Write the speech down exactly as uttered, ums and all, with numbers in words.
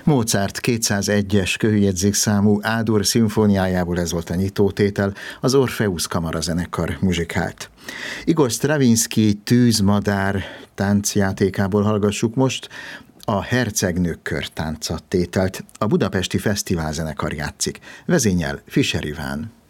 Mozart kétszázegyes kőjegyzékszámú Ádur szimfóniájából ez volt a nyitótétel, az Orpheus kamarazenekar muzsikált. Igor Stravinsky Tűzmadár táncjátékából hallgassuk most a Hercegnők körtánca tételt. A Budapesti Fesztiválzenekar játszik. Vezényel Fischer Iván.